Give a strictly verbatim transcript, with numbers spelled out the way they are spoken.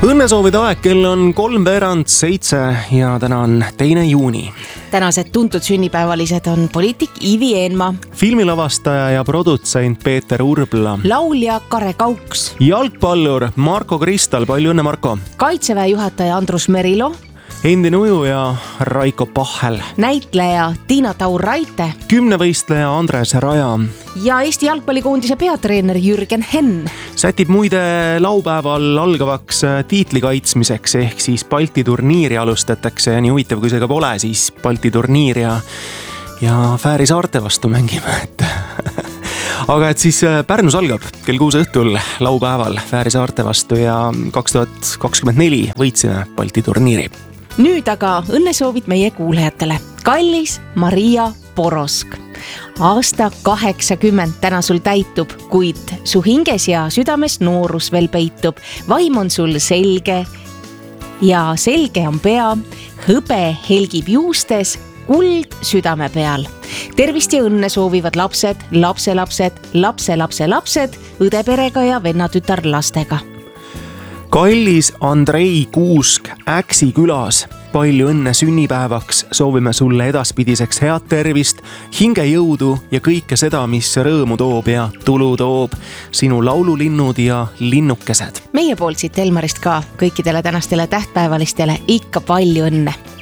Õnnesoovide aeg, kell on kolmveerand seitse ja täna on teine juuni. Tänased tuntud sünnipäevalised on poliitik Ivi Eenmaa, filmilavastaja ja produtsent Peeter Urbla, laulja Kare Kauks, jalgpallur Marko Kristal, palju õnne Marko, kaitseväe juhataja Andrus Merilo, endine ujuja Raiko Pahhel, näitleja Tiina Taur-Raite, kümnevõistleja Andres Raja ja Eesti jalgpallikoondise peatreener Jürgen Henn. Sätib muide laupäeval algavaks tiitli kaitsmiseks ehk siis Balti turniiri alustatakse ja nii huvitav, kui see ka pole, siis Balti turniir ja, ja Fääri saarte vastu mängime, et aga et siis Pärnus algab kell kuus õhtul laupäeval Fääri saarte vastu ja kaks tuhat kakskümmend neli võitsime Balti turniiri. Nüüd aga õnnesoovid meie kuulajatele. Kallis Maria Porosk. Aasta kaheksakümmend täna sul täitub, kuid su hinges ja südames noorus veel peitub. Vaim on sul selge ja selge on pea, hõbe helgib juustes, kuld südame peal. Tervist ja õnne soovivad lapsed, lapselapsed, lapselapse lapsed, õdeperega ja vennatütar lastega. Kallis Andrei Kuusk Äksi külas, palju õnne sünnipäevaks, soovime sulle edaspidiseks head tervist, hingejõudu ja kõike seda, mis rõõmu toob ja tulu toob, sinu laululinnud ja linnukesed. Meie poolt siit Elmarist ka kõikidele tänastele tähtpäevalistele ikka palju õnne.